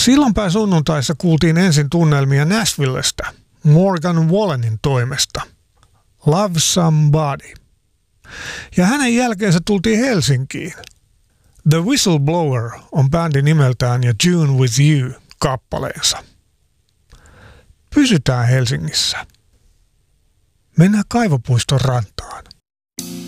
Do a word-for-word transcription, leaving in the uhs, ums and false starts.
Sillanpää sunnuntaissa kuultiin ensin tunnelmia Nashvillestä Morgan Wallenin toimesta. Love Somebody. Ja hänen jälkeensä tultiin Helsinkiin. The Whistleblower on bändi nimeltään ja June with You kappaleensa. Pysytään Helsingissä. Mennään Kaivopuiston rantaan.